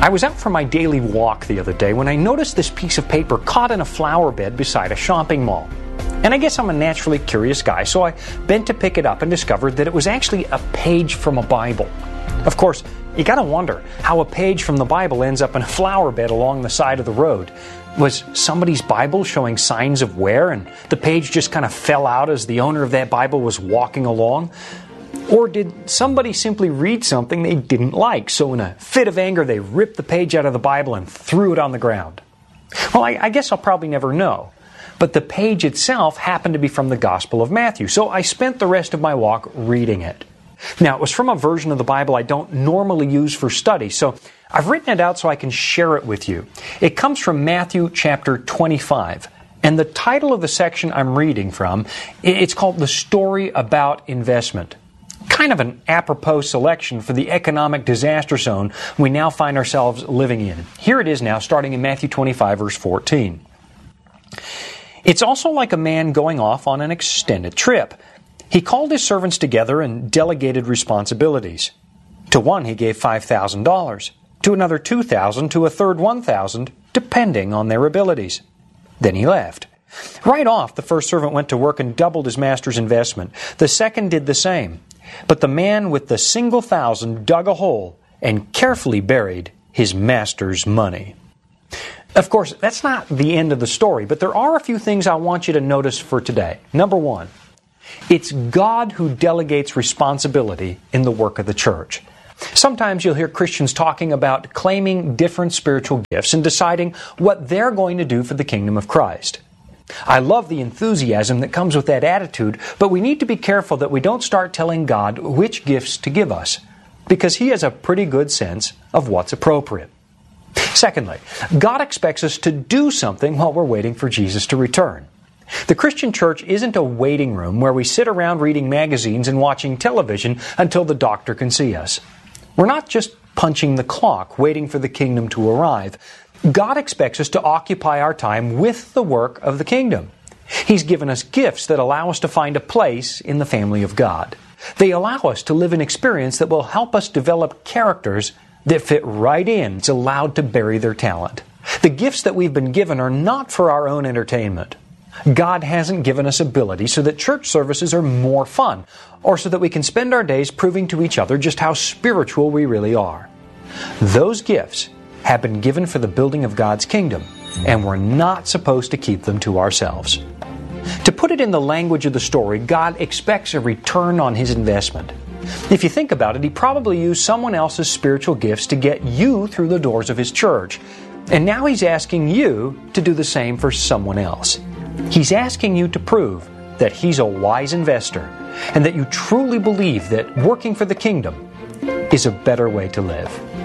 I was out for my daily walk the other day when I noticed this piece of paper caught in a flower bed beside a shopping mall. And I guess I'm a naturally curious guy, so I bent to pick it up and discovered that it was actually a page from a Bible. Of course, you gotta wonder how a page from the Bible ends up in a flower bed along the side of the road. Was somebody's Bible showing signs of wear and the page just kind of fell out as the owner of that Bible was walking along? Or did somebody simply read something they didn't like, so in a fit of anger they ripped the page out of the Bible and threw it on the ground? Well, I guess I'll probably never know. But the page itself happened to be from the Gospel of Matthew, so I spent the rest of my walk reading it. Now, it was from a version of the Bible I don't normally use for study, so I've written it out so I can share it with you. It comes from Matthew chapter 25, and the title of the section I'm reading from, it's called The Story About Investment. Kind of an apropos selection for the economic disaster zone we now find ourselves living in. Here it is now, starting in Matthew 25, verse 14. It's also like a man going off on an extended trip. He called his servants together and delegated responsibilities. To one he gave $5,000, to another $2,000, to a third $1,000, depending on their abilities. Then he left. Right off, the first servant went to work and doubled his master's investment. The second did the same. But the man with the single $1,000 dug a hole and carefully buried his master's money. Of course, that's not the end of the story, but there are a few things I want you to notice for today. Number one, it's God who delegates responsibility in the work of the church. Sometimes you'll hear Christians talking about claiming different spiritual gifts and deciding what they're going to do for the kingdom of Christ. I love the enthusiasm that comes with that attitude, but we need to be careful that we don't start telling God which gifts to give us, because He has a pretty good sense of what's appropriate. Secondly, God expects us to do something while we're waiting for Jesus to return. The Christian church isn't a waiting room where we sit around reading magazines and watching television until the doctor can see us. We're not just punching the clock, waiting for the kingdom to arrive. God expects us to occupy our time with the work of the kingdom. He's given us gifts that allow us to find a place in the family of God. They allow us to live an experience that will help us develop characters that fit right in. It's allowed to bury their talent. The gifts that we've been given are not for our own entertainment. God hasn't given us ability so that church services are more fun, or so that we can spend our days proving to each other just how spiritual we really are. Those gifts have been given for the building of God's kingdom, and we're not supposed to keep them to ourselves. To put it in the language of the story, God expects a return on His investment. If you think about it, He probably used someone else's spiritual gifts to get you through the doors of His church. And now He's asking you to do the same for someone else. He's asking you to prove that He's a wise investor and that you truly believe that working for the kingdom is a better way to live.